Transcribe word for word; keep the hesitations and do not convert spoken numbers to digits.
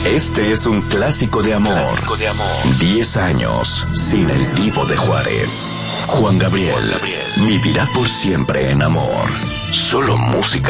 Este es un clásico de amor. Clásico de amor. Diez años sin el Divo de Juárez. Juan Gabriel, Juan Gabriel vivirá por siempre en amor. Solo música.